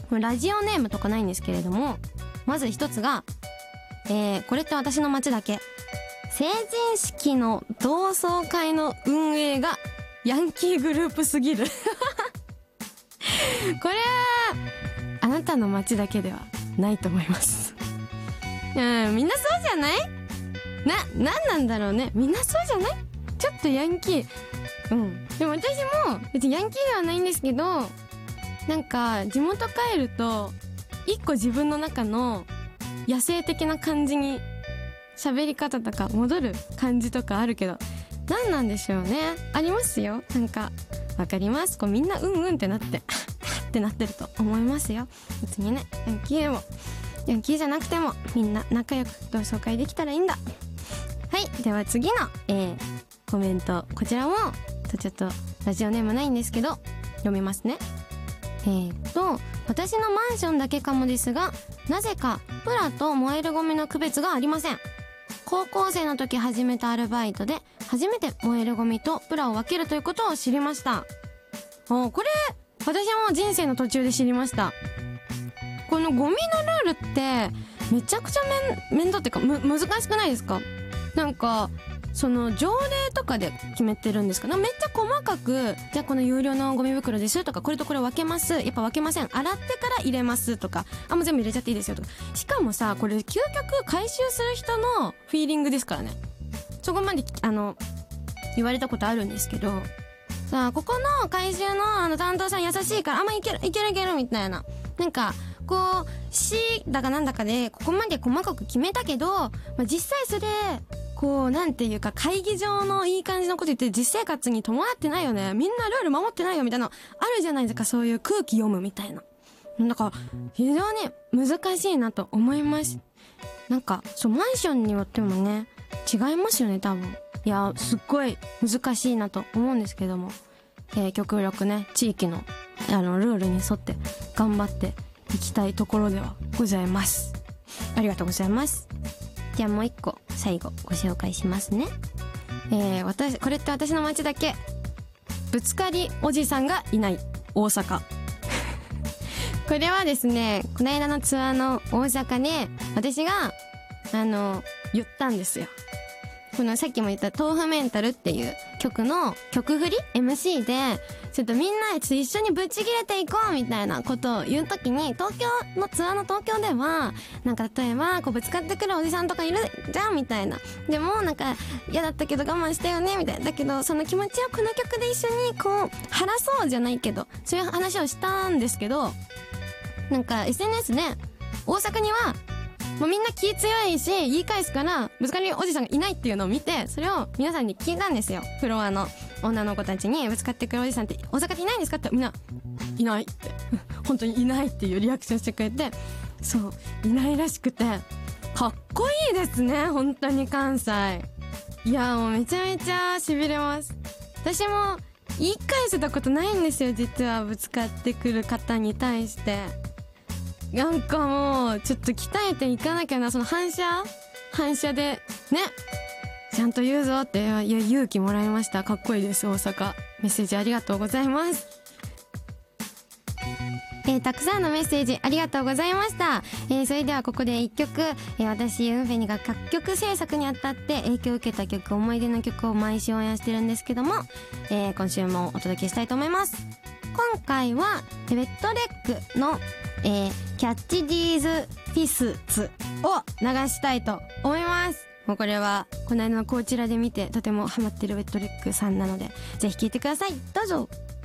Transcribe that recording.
ラジオネームとかないんですけれども、まず一つが、これって私の街だけ、成人式の同窓会の運営がヤンキーグループすぎるこれはあなたの街だけではないと思いますみんなそうじゃない？なんなんだろうね、みんなそうじゃない？ちょっとヤンキー、でも私も別にヤンキーではないんですけど、なんか地元帰ると一個自分の中の野生的な感じに喋り方とか戻る感じとかあるけど、何なんでしょうね。ありますよ。なんかわかります。こうみんなってなってってなってると思いますよ。別にね、ヤンキーじゃなくてもみんな仲良く同窓会できたらいいんだ。はい、では次の、コメント、こちらもちょっとラジオネームないんですけど読みますね。私のマンションだけかもですが、なぜかプラと燃えるゴミの区別がありません。高校生の時始めたアルバイトで初めて燃えるゴミとプラを分けるということを知りました。これ私も人生の途中で知りました。このゴミのルールってめちゃくちゃ面倒っていうか難しくないですか？なんかその条例とかで決めてるんですか？めっちゃ細かく、じゃあこの有料のゴミ袋ですとか、これとこれ分けます、やっぱ分けません、洗ってから入れますとか、もう全部入れちゃっていいですよとか。しかもさ、これ究極回収する人のフィーリングですからね。そこまで言われたことあるんですけど、さあここの回収の担当さん優しいからいけるみたいな、なんかこう市だかなんだかでここまで細かく決めたけど、実際それこうなんていうか会議上のいい感じのこと言って実生活に伴ってないよね、みんなルール守ってないよみたいなあるじゃないですか。そういう空気読むみたいな、だから非常に難しいなと思います。なんかそうマンションによってもね違いますよね多分。いやすっごい難しいなと思うんですけども、極力ね地域のルールに沿って頑張っていきたいところではございます。ありがとうございます。じゃあもう一個最後ご紹介しますね。これって私の街だけ、ぶつかりおじさんがいない大阪これはですね、この間のツアーの大阪で私が言ったんですよ。このさっきも言った豆腐メンタルっていう曲の曲振り MC でちょっとみんなで一緒にぶち切れていこうみたいなことを言うときに、東京のツアーの東京ではなんか例えばこうぶつかってくるおじさんとかいるじゃんみたいな、でもなんか嫌だったけど我慢したよねみたいな、だけどその気持ちをこの曲で一緒にこう晴らそうじゃないけど、そういう話をしたんですけど、なんか SNS で大阪にはもうみんな気強いし言い返すからぶつかりおじさんがいないっていうのを見て、それを皆さんに聞いたんですよ。フロアの女の子たちにぶつかってくるおじさんって大阪っていないんですかってみんないないって本当にいないっていうリアクションしてくれて、そういないらしくてかっこいいですね本当に関西。いやもうめちゃめちゃ痺れます。私も言い返せたことないんですよ実は、ぶつかってくる方に対して。なんかもうちょっと鍛えていかなきゃな、その反射でねちゃんと言うぞっていう勇気もらいました。かっこいいです大阪。メッセージありがとうございます。たくさんのメッセージありがとうございました。それではここで一曲、私ウンフェニが楽曲制作にあたって影響を受けた曲、思い出の曲を毎週応援してるんですけども、今週もお届けしたいと思います。今回はウェットレックのキャッチディーズフィスツを流したいと思います。もうこれはこの間のこちらで見てとてもハマってるウェットレックさんなのでぜひ聴いてください。どうぞ。